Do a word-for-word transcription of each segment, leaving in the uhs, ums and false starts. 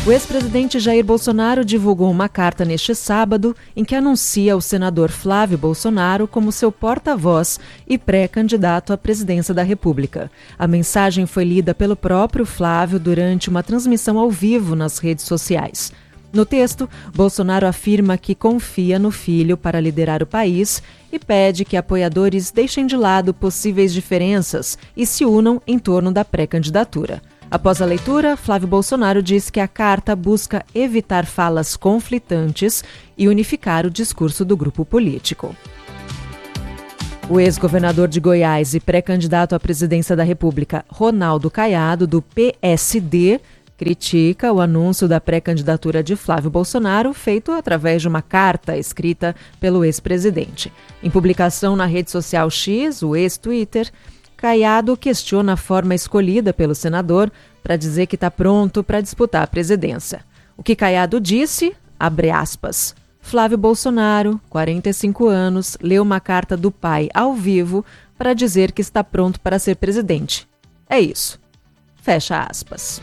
O ex-presidente Jair Bolsonaro divulgou uma carta neste sábado em que anuncia o senador Flávio Bolsonaro como seu porta-voz e pré-candidato à presidência da República. A mensagem foi lida pelo próprio Flávio durante uma transmissão ao vivo nas redes sociais. No texto, Bolsonaro afirma que confia no filho para liderar o país e pede que apoiadores deixem de lado possíveis diferenças e se unam em torno da pré-candidatura. Após a leitura, Flávio Bolsonaro diz que a carta busca evitar falas conflitantes e unificar o discurso do grupo político. O ex-governador de Goiás e pré-candidato à presidência da República, Ronaldo Caiado, do P S D, critica o anúncio da pré-candidatura de Flávio Bolsonaro, feito através de uma carta escrita pelo ex-presidente. Em publicação na rede social X, o ex-Twitter, Caiado questiona a forma escolhida pelo senador para dizer que está pronto para disputar a presidência. O que Caiado disse, abre aspas, Flávio Bolsonaro, quarenta e cinco anos, leu uma carta do pai ao vivo para dizer que está pronto para ser presidente. É isso. Fecha aspas.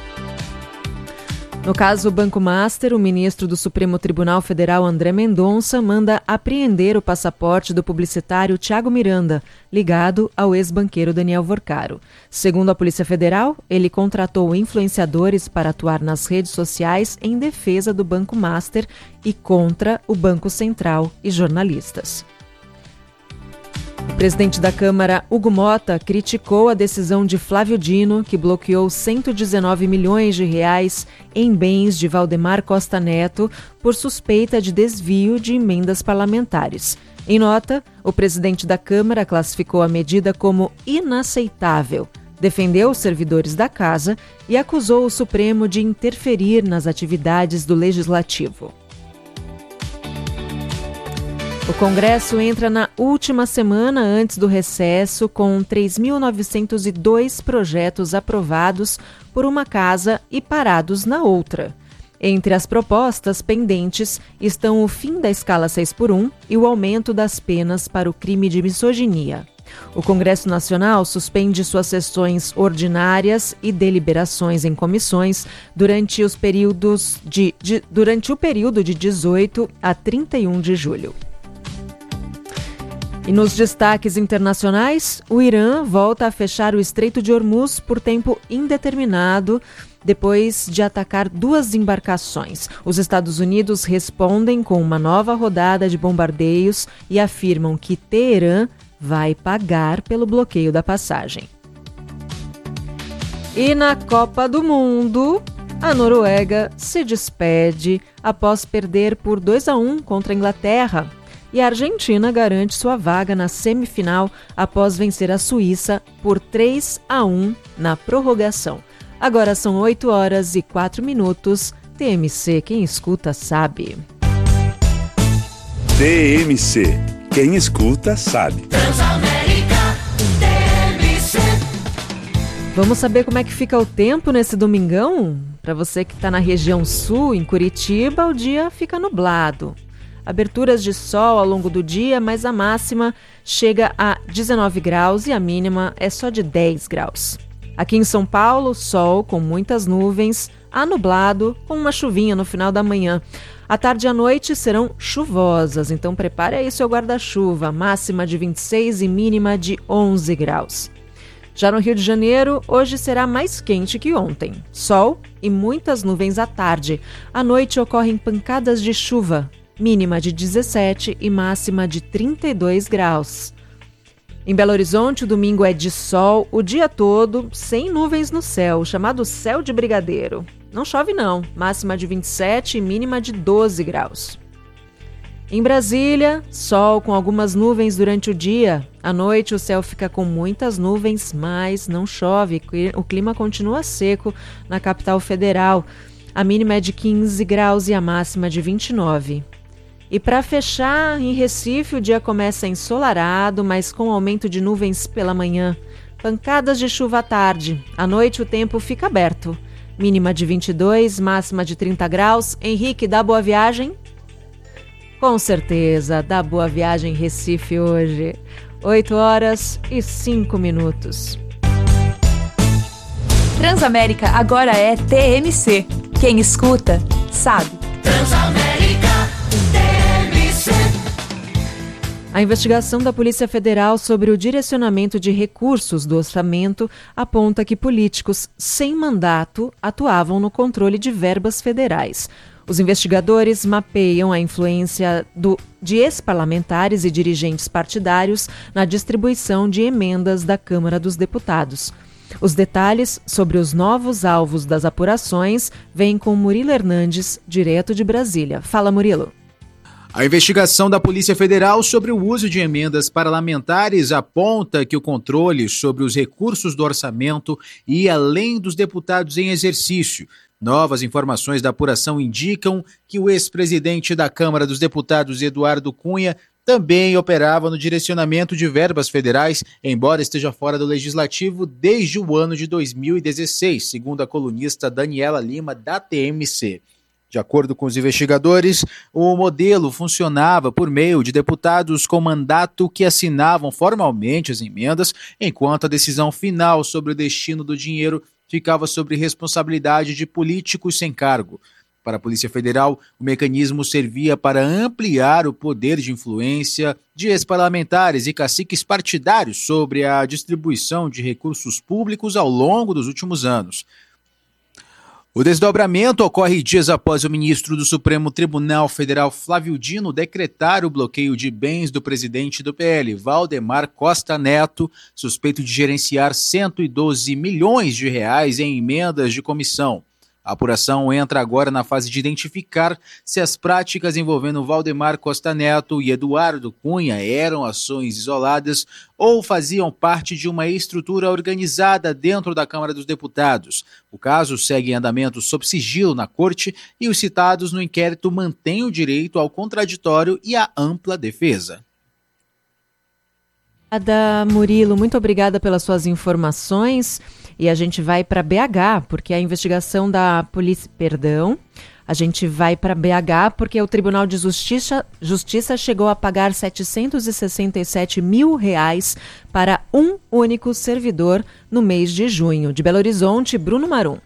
No caso Banco Master, o ministro do Supremo Tribunal Federal, André Mendonça, manda apreender o passaporte do publicitário Thiago Miranda, ligado ao ex-banqueiro Daniel Vorcaro. Segundo a Polícia Federal, ele contratou influenciadores para atuar nas redes sociais em defesa do Banco Master e contra o Banco Central e jornalistas. O presidente da Câmara, Hugo Mota, criticou a decisão de Flávio Dino, que bloqueou cento e dezenove milhões de reais em bens de Valdemar Costa Neto por suspeita de desvio de emendas parlamentares. Em nota, o presidente da Câmara classificou a medida como inaceitável, defendeu os servidores da casa e acusou o Supremo de interferir nas atividades do Legislativo. O Congresso entra na última semana antes do recesso com três mil novecentos e dois projetos aprovados por uma casa e parados na outra. Entre as propostas pendentes estão o fim da escala seis por um e o aumento das penas para o crime de misoginia. O Congresso Nacional suspende suas sessões ordinárias e deliberações em comissões durante, os períodos de, de, durante o período de dezoito a trinta e um de julho. E nos destaques internacionais, o Irã volta a fechar o Estreito de Hormuz por tempo indeterminado, depois de atacar duas embarcações. Os Estados Unidos respondem com uma nova rodada de bombardeios e afirmam que Teherã vai pagar pelo bloqueio da passagem. E na Copa do Mundo, a Noruega se despede após perder por dois a um contra a Inglaterra. E a Argentina garante sua vaga na semifinal após vencer a Suíça por três a um na prorrogação. Agora são oito horas e quatro minutos. T M C, quem escuta sabe. T M C, quem escuta sabe. Transamérica, T M C. Vamos saber como é que fica o tempo nesse domingão? Para você que está na região sul, em Curitiba, o dia fica nublado. Aberturas de sol ao longo do dia, mas a máxima chega a dezenove graus e a mínima é só de dez graus. Aqui em São Paulo, sol com muitas nuvens, a nublado com uma chuvinha no final da manhã. À tarde e à noite serão chuvosas, então prepare aí seu guarda-chuva, máxima de vinte e seis e mínima de onze graus. Já no Rio de Janeiro, hoje será mais quente que ontem. Sol e muitas nuvens à tarde. À noite ocorrem pancadas de chuva, mínima de dezessete e máxima de trinta e dois graus. Em Belo Horizonte, o domingo é de sol o dia todo, sem nuvens no céu, chamado céu de brigadeiro. Não chove não, máxima de vinte e sete e mínima de doze graus. Em Brasília, sol com algumas nuvens durante o dia. À noite o céu fica com muitas nuvens, mas não chove. O clima continua seco na capital federal. A mínima é de quinze graus e a máxima de vinte e nove. E para fechar, em Recife, o dia começa ensolarado, mas com aumento de nuvens pela manhã. Pancadas de chuva à tarde. À noite o tempo fica aberto. Mínima de vinte e dois, máxima de trinta graus. Henrique, dá boa viagem? Com certeza, dá boa viagem em Recife hoje. oito horas e cinco minutos. Transamérica agora é T M C. Quem escuta, sabe. Transamérica T M C. A investigação da Polícia Federal sobre o direcionamento de recursos do orçamento aponta que políticos sem mandato atuavam no controle de verbas federais. Os investigadores mapeiam a influência do, de ex-parlamentares e dirigentes partidários na distribuição de emendas da Câmara dos Deputados. Os detalhes sobre os novos alvos das apurações vêm com Murilo Hernandes, direto de Brasília. Fala, Murilo. A investigação da Polícia Federal sobre o uso de emendas parlamentares aponta que o controle sobre os recursos do orçamento ia além dos deputados em exercício. Novas informações da apuração indicam que o ex-presidente da Câmara dos Deputados, Eduardo Cunha, também operava no direcionamento de verbas federais, embora esteja fora do Legislativo desde o ano de dois mil e dezesseis, segundo a colunista Daniela Lima, da T M C. De acordo com os investigadores, o modelo funcionava por meio de deputados com mandato que assinavam formalmente as emendas, enquanto a decisão final sobre o destino do dinheiro ficava sob responsabilidade de políticos sem cargo. Para a Polícia Federal, o mecanismo servia para ampliar o poder de influência de ex-parlamentares e caciques partidários sobre a distribuição de recursos públicos ao longo dos últimos anos. O desdobramento ocorre dias após o ministro do Supremo Tribunal Federal, Flávio Dino, decretar o bloqueio de bens do presidente do P L, Valdemar Costa Neto, suspeito de gerenciar cento e doze milhões de reais em emendas de comissão. A apuração entra agora na fase de identificar se as práticas envolvendo Valdemar Costa Neto e Eduardo Cunha eram ações isoladas ou faziam parte de uma estrutura organizada dentro da Câmara dos Deputados. O caso segue em andamento sob sigilo na Corte e os citados no inquérito mantêm o direito ao contraditório e à ampla defesa. Ada Murilo, muito obrigada pelas suas informações. E a gente vai para B H, porque a investigação da polícia... Perdão. A gente vai para B H porque o Tribunal de Justiça, Justiça chegou a pagar setecentos e sessenta e sete mil reais para um único servidor no mês de junho. De Belo Horizonte, Bruno Marum.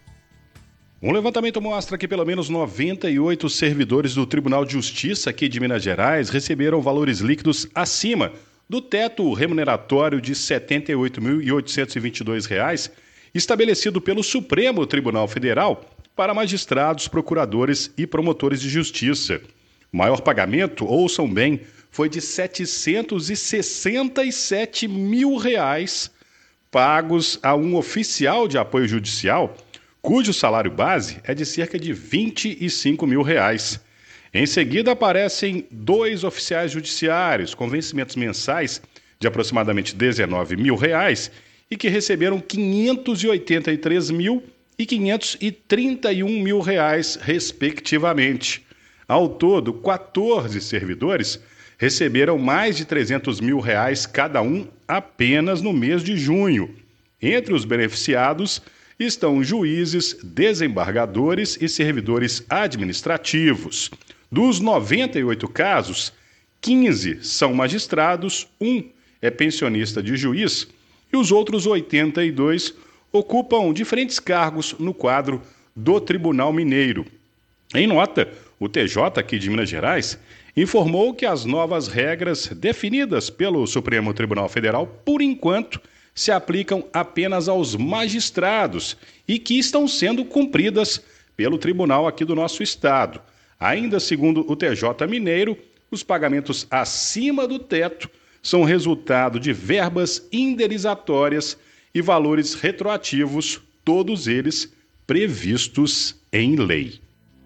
Um levantamento mostra que pelo menos noventa e oito servidores do Tribunal de Justiça aqui de Minas Gerais receberam valores líquidos acima do teto remuneratório de setenta e oito mil oitocentos e vinte e dois reais estabelecido pelo Supremo Tribunal Federal para magistrados, procuradores e promotores de justiça. O maior pagamento, ouçam bem, foi de setecentos e sessenta e sete mil reais pagos a um oficial de apoio judicial, cujo salário base é de cerca de vinte e cinco mil reais. Em seguida aparecem dois oficiais judiciários com vencimentos mensais de aproximadamente dezenove mil reais e que receberam quinhentos e oitenta e três mil e quinhentos e trinta e um mil reais, respectivamente. Ao todo, quatorze servidores receberam mais de trezentos mil reais cada um apenas no mês de junho. Entre os beneficiados estão juízes, desembargadores e servidores administrativos. Dos noventa e oito casos, quinze são magistrados, um é pensionista de juiz e os outros oitenta e dois ocupam diferentes cargos no quadro do Tribunal Mineiro. Em nota, o T J aqui de Minas Gerais informou que as novas regras definidas pelo Supremo Tribunal Federal, por enquanto, se aplicam apenas aos magistrados e que estão sendo cumpridas pelo tribunal aqui do nosso estado. Ainda segundo o T J Mineiro, os pagamentos acima do teto são resultado de verbas indenizatórias e valores retroativos, todos eles previstos em lei.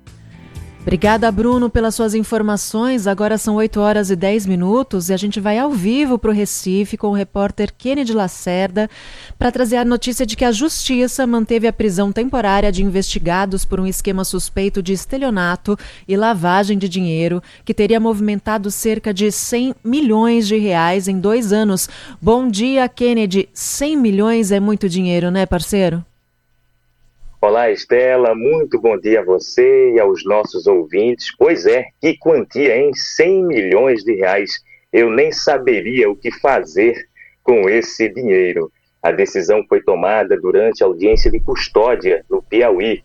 Obrigada, Bruno, pelas suas informações. Agora são oito horas e dez minutos e a gente vai ao vivo para o Recife com o repórter Kennedy Lacerda para trazer a notícia de que a Justiça manteve a prisão temporária de investigados por um esquema suspeito de estelionato e lavagem de dinheiro que teria movimentado cerca de cem milhões de reais em dois anos. Bom dia, Kennedy. cem milhões é muito dinheiro, né, parceiro? Olá, Estela, muito bom dia a você e aos nossos ouvintes. Pois é, que quantia, hein? cem milhões de reais. Eu nem saberia o que fazer com esse dinheiro. A decisão foi tomada durante a audiência de custódia no Piauí. O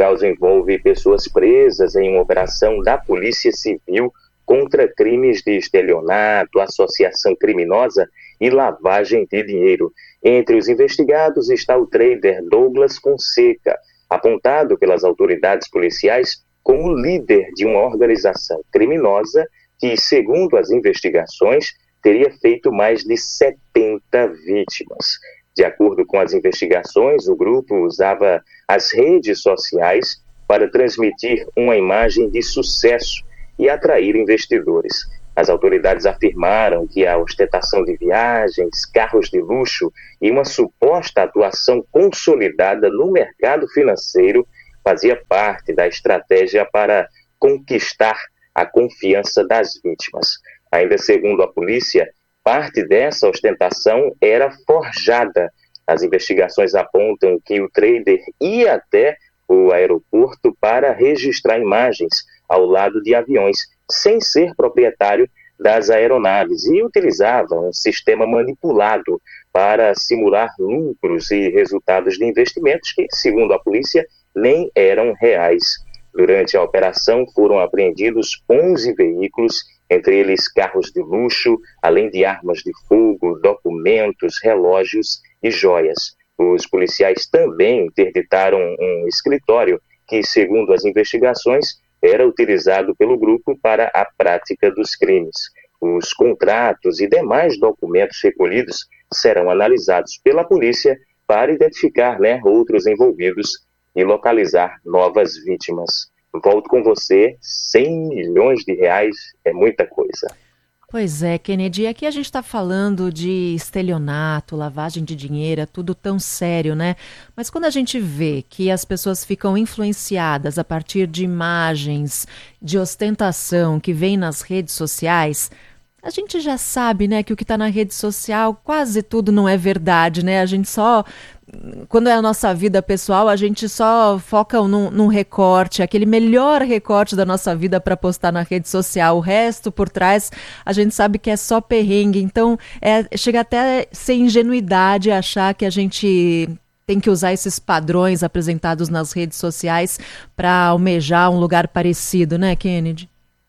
caso envolve pessoas presas em uma operação da Polícia Civil contra crimes de estelionato, associação criminosa e lavagem de dinheiro. Entre os investigados está o trader Douglas Fonseca, apontado pelas autoridades policiais como líder de uma organização criminosa que, segundo as investigações, teria feito mais de setenta vítimas. De acordo com as investigações, o grupo usava as redes sociais para transmitir uma imagem de sucesso e atrair investidores. As autoridades afirmaram que a ostentação de viagens, carros de luxo e uma suposta atuação consolidada no mercado financeiro fazia parte da estratégia para conquistar a confiança das vítimas. Ainda segundo a polícia, parte dessa ostentação era forjada. As investigações apontam que o trader ia até o aeroporto para registrar imagens ao lado de aviões, sem ser proprietário das aeronaves, e utilizava um sistema manipulado para simular lucros e resultados de investimentos que, segundo a polícia, nem eram reais. Durante a operação foram apreendidos onze veículos, entre eles carros de luxo, além de armas de fogo, documentos, relógios e joias. Os policiais também interditaram um escritório que, segundo as investigações, era utilizado pelo grupo para a prática dos crimes. Os contratos e demais documentos recolhidos serão analisados pela polícia para identificar, né, outros envolvidos e localizar novas vítimas. Volto com você, cem milhões de reais é muita coisa. Pois é, Kennedy, aqui a gente está falando de estelionato, lavagem de dinheiro, é tudo tão sério, né? Mas quando a gente vê que as pessoas ficam influenciadas a partir de imagens de ostentação que vem nas redes sociais, a gente já sabe, né, que o que está na rede social quase tudo não é verdade, né? A gente só, quando é a nossa vida pessoal, a gente só foca num, num recorte, aquele melhor recorte da nossa vida para postar na rede social. O resto por trás, a gente sabe que é só perrengue. Então, é, chega até a ser ingenuidade achar que a gente tem que usar esses padrões apresentados nas redes sociais para almejar um lugar parecido, né, Kennedy?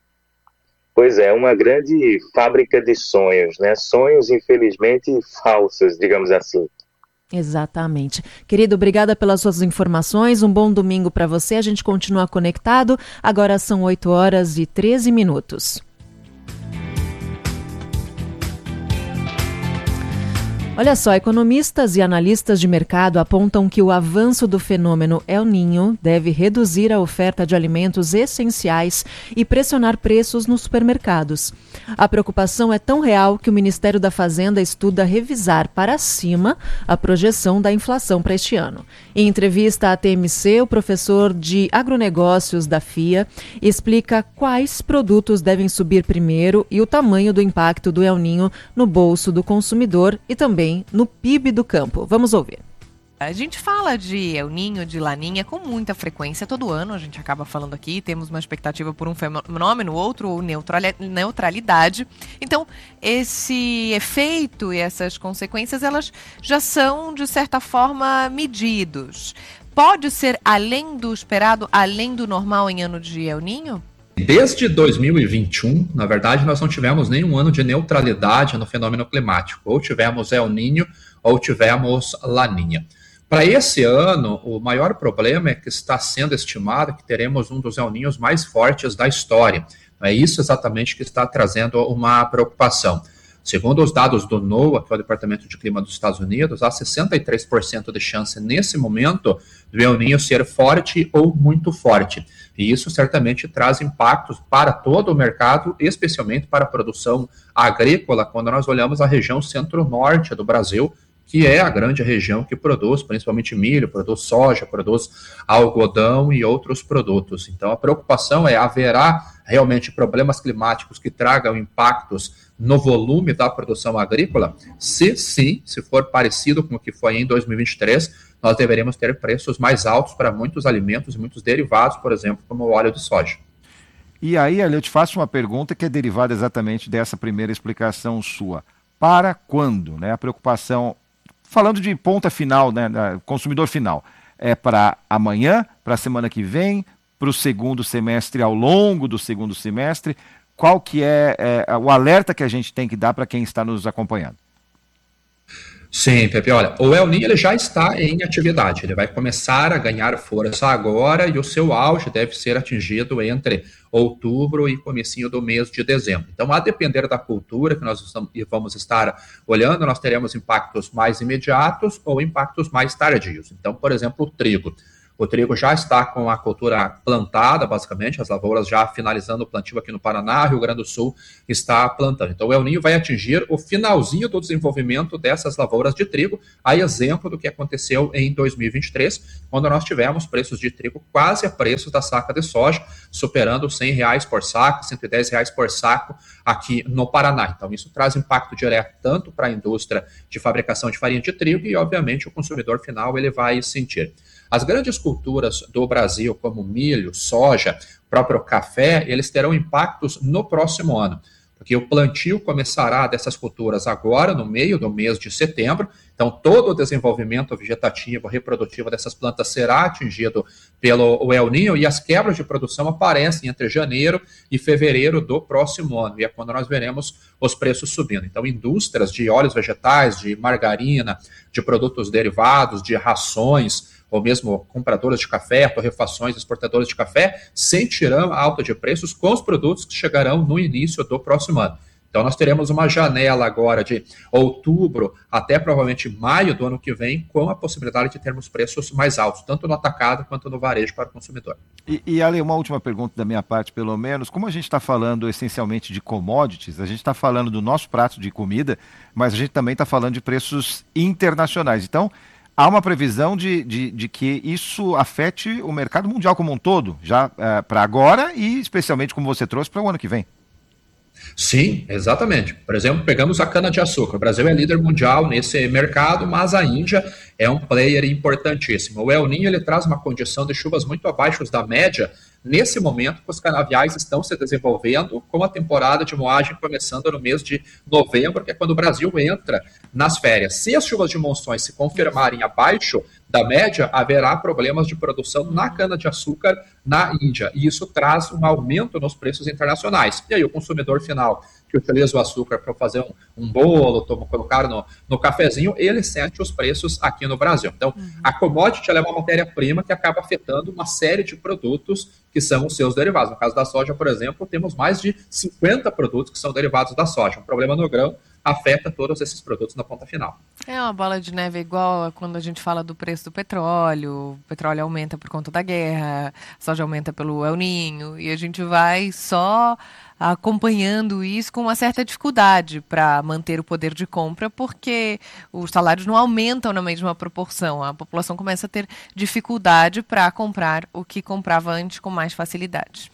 Pois é, uma grande fábrica de sonhos, né? Sonhos, infelizmente, falsos, digamos assim. Exatamente. Querido, obrigada pelas suas informações. Um bom domingo para você. A gente continua conectado. Agora são oito horas e treze minutos. Olha só, economistas e analistas de mercado apontam que o avanço do fenômeno El Niño deve reduzir a oferta de alimentos essenciais e pressionar preços nos supermercados. A preocupação é tão real que o Ministério da Fazenda estuda revisar para cima a projeção da inflação para este ano. Em entrevista à T M C, o professor de agronegócios da F I A explica quais produtos devem subir primeiro e o tamanho do impacto do El Niño no bolso do consumidor e também no P I B do campo. Vamos ouvir. A gente fala de El Niño, de Laninha com muita frequência todo ano, a gente acaba falando aqui, temos uma expectativa por um fenômeno, outro neutralidade. Então, esse efeito e essas consequências, elas já são, de certa forma, medidos. Pode ser além do esperado, além do normal em ano de El Niño? Desde dois mil e vinte e um, na verdade, nós não tivemos nenhum ano de neutralidade no fenômeno climático. Ou tivemos El Niño, ou tivemos Laninha. Para esse ano, o maior problema é que está sendo estimado que teremos um dos El Niños mais fortes da história. É isso exatamente que está trazendo uma preocupação. Segundo os dados do NOAA, que é o Departamento de Clima dos Estados Unidos, há sessenta e três por cento de chance nesse momento do El Niño ser forte ou muito forte. E isso certamente traz impactos para todo o mercado, especialmente para a produção agrícola, quando nós olhamos a região centro-norte do Brasil, que é a grande região que produz principalmente milho, produz soja, produz algodão e outros produtos. Então a preocupação é, haverá realmente problemas climáticos que tragam impactos no volume da produção agrícola? Se sim, se for parecido com o que foi em dois mil e vinte e três, nós deveremos ter preços mais altos para muitos alimentos e muitos derivados, por exemplo, como o óleo de soja. E aí, Ali, eu te faço uma pergunta que é derivada exatamente dessa primeira explicação sua. Para quando, né? A preocupação, falando de ponta final, né, consumidor final, é para amanhã, para a semana que vem, para o segundo semestre, ao longo do segundo semestre? Qual que é, é o alerta que a gente tem que dar para quem está nos acompanhando? Sim, Pepe, olha, o El Niño ele já está em atividade, ele vai começar a ganhar força agora e o seu auge deve ser atingido entre outubro e comecinho do mês de dezembro. Então, a depender da cultura que nós vamos estar olhando, nós teremos impactos mais imediatos ou impactos mais tardios. Então, por exemplo, o trigo. O trigo já está com a cultura plantada, basicamente, as lavouras já finalizando o plantio aqui no Paraná, Rio Grande do Sul está plantando. Então o El Niño vai atingir o finalzinho do desenvolvimento dessas lavouras de trigo, a exemplo do que aconteceu em dois mil e vinte e três, quando nós tivemos preços de trigo quase a preços da saca de soja, superando cem reais por saco, cento e dez reais por saco aqui no Paraná. Então isso traz impacto direto tanto para a indústria de fabricação de farinha de trigo e, obviamente, o consumidor final ele vai sentir. As grandes culturas do Brasil, como milho, soja, próprio café, eles terão impactos no próximo ano, porque o plantio começará dessas culturas agora, no meio do mês de setembro, então todo o desenvolvimento vegetativo, reprodutivo dessas plantas será atingido pelo El Niño e as quebras de produção aparecem entre janeiro e fevereiro do próximo ano, e é quando nós veremos os preços subindo. Então indústrias de óleos vegetais, de margarina, de produtos derivados, de rações, ou mesmo compradoras de café, torrefações, exportadoras de café, sentirão a alta de preços com os produtos que chegarão no início do próximo ano. Então nós teremos uma janela agora de outubro até provavelmente maio do ano que vem, com a possibilidade de termos preços mais altos, tanto no atacado quanto no varejo para o consumidor. E, e Ale, uma última pergunta da minha parte, pelo menos. Como a gente está falando essencialmente de commodities, a gente está falando do nosso prato de comida, mas a gente também está falando de preços internacionais. Então, há uma previsão de, de, de que isso afete o mercado mundial como um todo, já é, para agora e especialmente, como você trouxe, para o ano que vem. Sim, exatamente. Por exemplo, pegamos a cana-de-açúcar. O Brasil é líder mundial nesse mercado, mas a Índia é um player importantíssimo. O El Niño ele traz uma condição de chuvas muito abaixo da média. Nesse momento, os canaviais estão se desenvolvendo, com a temporada de moagem começando no mês de novembro, que é quando o Brasil entra nas férias. Se as chuvas de monções se confirmarem abaixo da média, haverá problemas de produção na cana-de-açúcar na Índia. E isso traz um aumento nos preços internacionais. E aí o consumidor final, que utiliza o açúcar para fazer um, um bolo, toma, colocar no, no cafezinho, ele sente os preços aqui no Brasil. Então, uhum. a commodity ela é uma matéria-prima que acaba afetando uma série de produtos que são os seus derivados. No caso da soja, por exemplo, temos mais de cinquenta produtos que são derivados da soja. Um problema no grão afeta todos esses produtos na ponta final. É uma bola de neve igual a quando a gente fala do preço do petróleo. O petróleo aumenta por conta da guerra, a soja aumenta pelo El Niño, e a gente vai só acompanhando isso com uma certa dificuldade para manter o poder de compra, porque os salários não aumentam na mesma proporção. A população começa a ter dificuldade para comprar o que comprava antes com mais facilidade.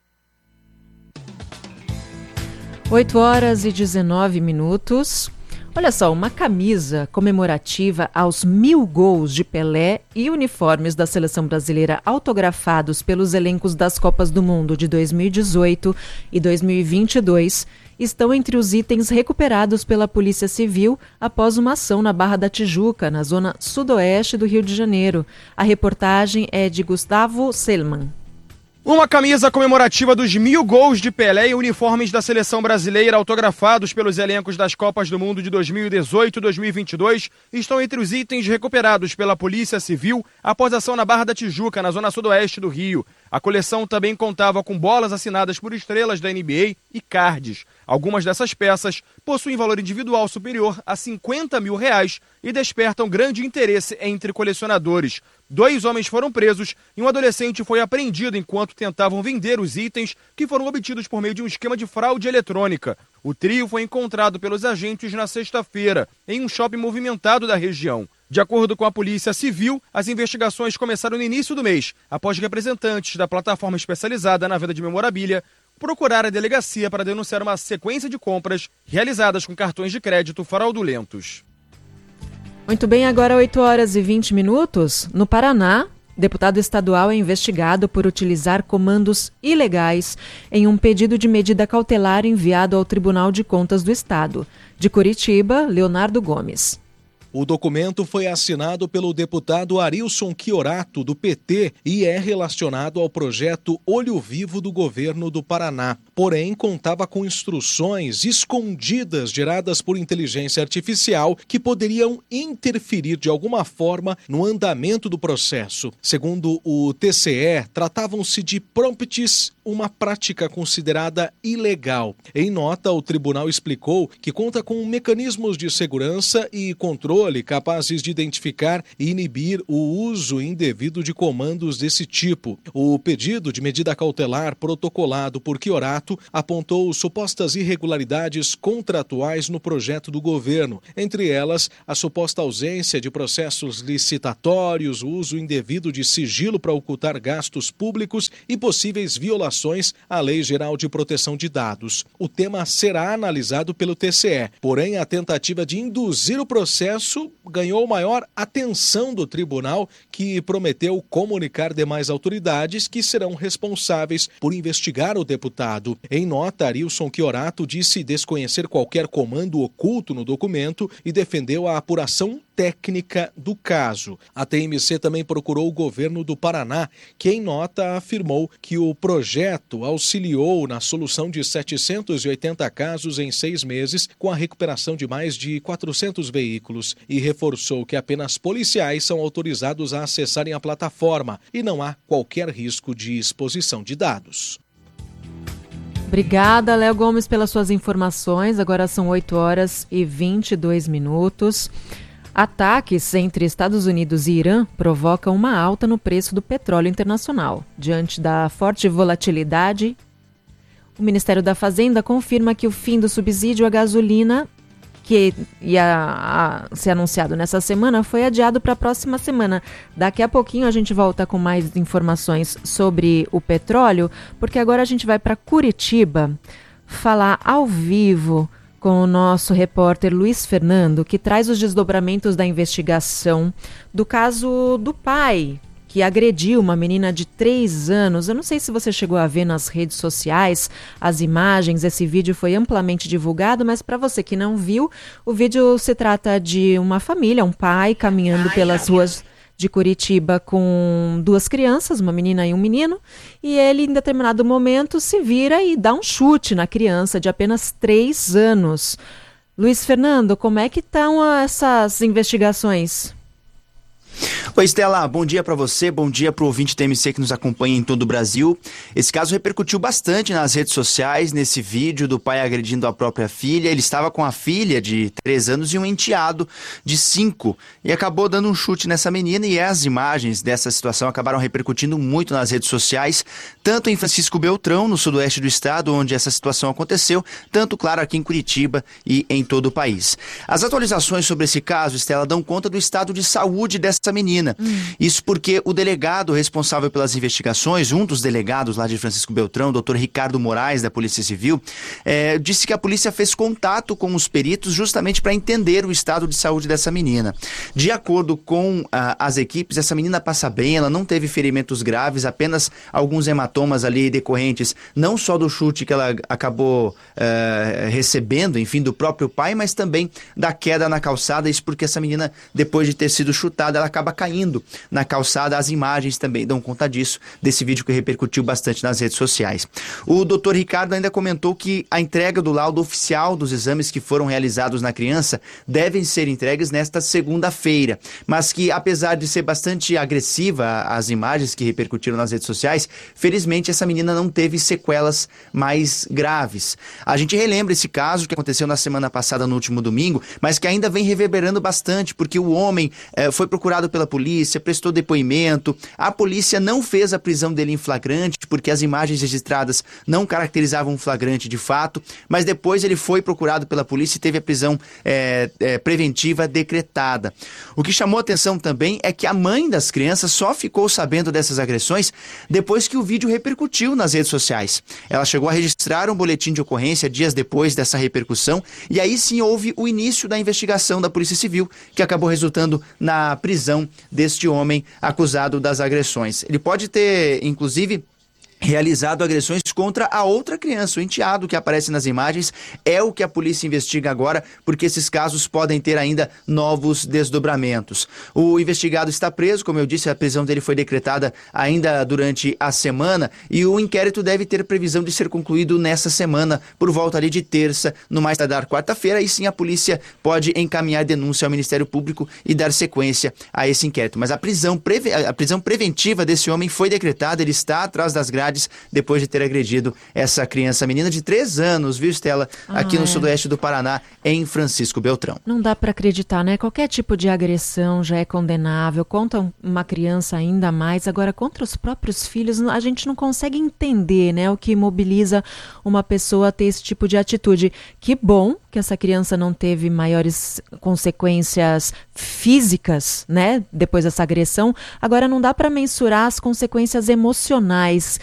oito horas e dezenove minutos. Olha só, uma camisa comemorativa aos mil gols de Pelé e uniformes da seleção brasileira autografados pelos elencos das Copas do Mundo de dois mil e dezoito e dois mil e vinte e dois estão entre os itens recuperados pela Polícia Civil após uma ação na Barra da Tijuca, na zona sudoeste do Rio de Janeiro. A reportagem é de Gustavo Selman. Uma camisa comemorativa dos mil gols de Pelé e uniformes da seleção brasileira autografados pelos elencos das Copas do Mundo de dois mil e dezoito e dois mil e vinte e dois estão entre os itens recuperados pela Polícia Civil após ação na Barra da Tijuca, na zona sudoeste do Rio. A coleção também contava com bolas assinadas por estrelas da N B A e cards. Algumas dessas peças possuem valor individual superior a cinquenta mil reais e despertam grande interesse entre colecionadores. Dois homens foram presos e um adolescente foi apreendido enquanto tentavam vender os itens que foram obtidos por meio de um esquema de fraude eletrônica. O trio foi encontrado pelos agentes na sexta-feira, em um shopping movimentado da região. De acordo com a Polícia Civil, as investigações começaram no início do mês, após representantes da plataforma especializada na venda de memorabilia procurar a delegacia para denunciar uma sequência de compras realizadas com cartões de crédito fraudulentos. Muito bem, agora oito horas e vinte minutos. No Paraná, deputado estadual é investigado por utilizar comandos ilegais em um pedido de medida cautelar enviado ao Tribunal de Contas do Estado. De Curitiba, Leonardo Gomes. O documento foi assinado pelo deputado Arilson Chiorato, do P T, e é relacionado ao projeto Olho Vivo do governo do Paraná. Porém, contava com instruções escondidas geradas por inteligência artificial que poderiam interferir de alguma forma no andamento do processo. Segundo o T C E, tratavam-se de prompts, uma prática considerada ilegal. Em nota, o tribunal explicou que conta com mecanismos de segurança e controle capazes de identificar e inibir o uso indevido de comandos desse tipo. O pedido de medida cautelar protocolado por Chiorato apontou supostas irregularidades contratuais no projeto do governo, entre elas a suposta ausência de processos licitatórios, o uso indevido de sigilo para ocultar gastos públicos e possíveis violações à Lei Geral de Proteção de Dados. O tema será analisado pelo T C E, porém a tentativa de induzir o processo ganhou maior atenção do tribunal, que prometeu comunicar demais autoridades que serão responsáveis por investigar o deputado. Em nota, Arilson Chiorato disse desconhecer qualquer comando oculto no documento e defendeu a apuração técnica do caso. A T M C também procurou o governo do Paraná, que em nota afirmou que o projeto auxiliou na solução de setecentos e oitenta casos em seis meses, com a recuperação de mais de quatrocentos veículos, e reforçou que apenas policiais são autorizados a acessarem a plataforma e não há qualquer risco de exposição de dados. Obrigada, Léo Gomes, pelas suas informações. Agora são oito horas e vinte e dois minutos. Ataques entre Estados Unidos e Irã provocam uma alta no preço do petróleo internacional. Diante da forte volatilidade, o Ministério da Fazenda confirma que o fim do subsídio à gasolina, que ia a, ser anunciado nessa semana, foi adiado para a próxima semana. Daqui a pouquinho a gente volta com mais informações sobre o petróleo, porque agora a gente vai para Curitiba falar ao vivo com o nosso repórter Luiz Fernando, que traz os desdobramentos da investigação do caso do pai que agrediu uma menina de três anos. Eu não sei se você chegou a ver nas redes sociais as imagens, esse vídeo foi amplamente divulgado, mas para você que não viu, o vídeo se trata de uma família, um pai caminhando pelas ruas de Curitiba com duas crianças, uma menina e um menino, e ele em determinado momento se vira e dá um chute na criança de apenas três anos. Luiz Fernando, como é que estão essas investigações? Oi, Estela, bom dia para você, bom dia para o ouvinte T M C que nos acompanha em todo o Brasil. Esse caso repercutiu bastante nas redes sociais, nesse vídeo do pai agredindo a própria filha. Ele estava com a filha de três anos e um enteado de cinco e acabou dando um chute nessa menina, e as imagens dessa situação acabaram repercutindo muito nas redes sociais, tanto em Francisco Beltrão, no sudoeste do estado, onde essa situação aconteceu, tanto, claro, aqui em Curitiba e em todo o país. As atualizações sobre esse caso, Estela, dão conta do estado de saúde dessa menina. Hum. Isso porque o delegado responsável pelas investigações, um dos delegados lá de Francisco Beltrão, o doutor Ricardo Moraes, da Polícia Civil, é, disse que a polícia fez contato com os peritos justamente para entender o estado de saúde dessa menina. De acordo com ah, as equipes, essa menina passa bem, ela não teve ferimentos graves, apenas alguns hematomas ali decorrentes, não só do chute que ela acabou ah, recebendo, enfim, do próprio pai, mas também da queda na calçada. Isso porque essa menina, depois de ter sido chutada, ela acaba caindo na calçada. As imagens também dão conta disso, desse vídeo que repercutiu bastante nas redes sociais. O doutor Ricardo ainda comentou que a entrega do laudo oficial dos exames que foram realizados na criança devem ser entregues nesta segunda-feira, mas que, apesar de ser bastante agressiva as imagens que repercutiram nas redes sociais, felizmente essa menina não teve sequelas mais graves. A gente relembra esse caso que aconteceu na semana passada, no último domingo, mas que ainda vem reverberando bastante, porque o homem eh, foi procurado pela polícia, prestou depoimento, a polícia não fez a prisão dele em flagrante, porque as imagens registradas não caracterizavam um flagrante de fato, mas depois ele foi procurado pela polícia e teve a prisão é, é, preventiva decretada. O que chamou atenção também é que a mãe das crianças só ficou sabendo dessas agressões depois que o vídeo repercutiu nas redes sociais. Ela chegou a registrar um boletim de ocorrência dias depois dessa repercussão, e aí sim houve o início da investigação da Polícia Civil, que acabou resultando na prisão deste homem acusado das agressões. Ele pode ter, inclusive, realizado agressões contra a outra criança. O enteado que aparece nas imagens é o que a polícia investiga agora, porque esses casos podem ter ainda novos desdobramentos. O investigado está preso, como eu disse, a prisão dele foi decretada ainda durante a semana e o inquérito deve ter previsão de ser concluído nessa semana, por volta ali de terça, no mais tardar quarta-feira, e sim a polícia pode encaminhar denúncia ao Ministério Público e dar sequência a esse inquérito. Mas a prisão, preve... a prisão preventiva desse homem foi decretada, ele está atrás das grades depois de ter agredido essa criança, menina de três anos, viu, Estela? Ah, aqui no é. sudoeste do Paraná, em Francisco Beltrão. Não dá para acreditar, né? Qualquer tipo de agressão já é condenável, contra uma criança ainda mais. Agora, contra os próprios filhos, a gente não consegue entender, né, o que mobiliza uma pessoa a ter esse tipo de atitude. Que bom que essa criança não teve maiores consequências físicas, né, depois dessa agressão. Agora, não dá para mensurar as consequências emocionais